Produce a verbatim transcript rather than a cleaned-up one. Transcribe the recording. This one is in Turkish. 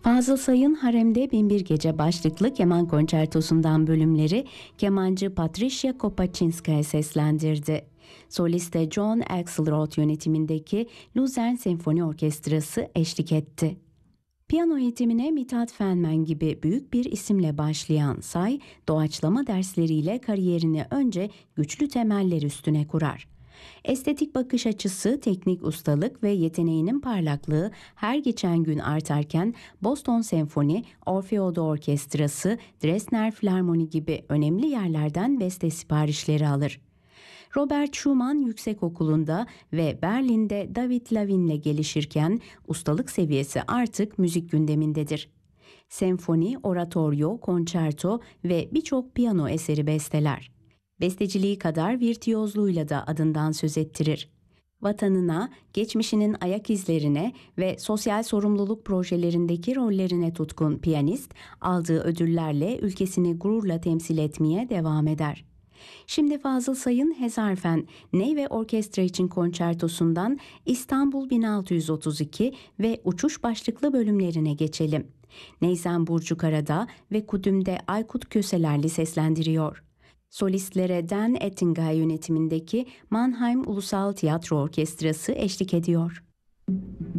Fazıl Say'ın Harem'de Binbir Gece başlıklı keman konçertosundan bölümleri kemancı Patricia Kopaczynskaya seslendirdi. Soliste John Axelrod yönetimindeki Luzern Senfoni Orkestrası eşlik etti. Piyano eğitimine Mithat Fenmen gibi büyük bir isimle başlayan Say, doğaçlama dersleriyle kariyerini önce güçlü temeller üstüne kurar. Estetik bakış açısı, teknik ustalık ve yeteneğinin parlaklığı her geçen gün artarken Boston Senfoni, Orfeo'da Orkestrası, Dresdner Filarmoni gibi önemli yerlerden beste siparişleri alır. Robert Schumann Yüksekokulu'nda ve Berlin'de David Lavin'le gelişirken ustalık seviyesi artık müzik gündemindedir. Senfoni, oratoryo, konçerto ve birçok piyano eseri besteler. Besteciliği kadar virtüözlüğüyle de adından söz ettirir. Vatanına, geçmişinin ayak izlerine ve sosyal sorumluluk projelerindeki rollerine tutkun piyanist, aldığı ödüllerle ülkesini gururla temsil etmeye devam eder. Şimdi Fazıl Say'ın Hezarfen Ney ve Orkestra için konçertosundan İstanbul bin altı yüz otuz iki ve Uçuş başlıklı bölümlerine geçelim. Neyzen Burcu Karadağ ve Kudüm'de Aykut Köselerli seslendiriyor. Solistlere Dan Ettingay yönetimindeki Mannheim Ulusal Tiyatro Orkestrası eşlik ediyor.